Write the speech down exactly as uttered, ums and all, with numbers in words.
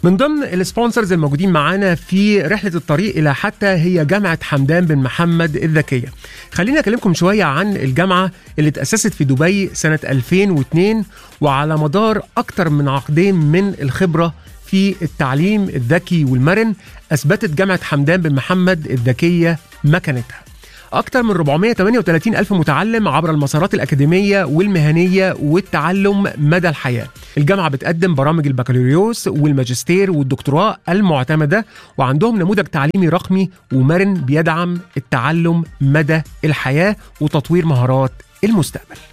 من ضمن السبونسرز الموجودين معانا في رحلة الطريق إلى حتى هي جامعة حمدان بن محمد الذكية. خلينا أكلمكم شوية عن الجامعة اللي تأسست في دبي سنة ألفين واثنين، وعلى مدار أكتر من عقدين من الخبرة في التعليم الذكي والمرن أثبتت جامعة حمدان بن محمد الذكية مكانتها. أكثر من أربعمائة وثمانية وثلاثين ألف متعلم عبر المسارات الأكاديمية والمهنية والتعلم مدى الحياة. الجامعة بتقدم برامج البكالوريوس والماجستير والدكتوراه المعتمدة، وعندهم نموذج تعليمي رقمي ومرن بيدعم التعلم مدى الحياة وتطوير مهارات المستقبل.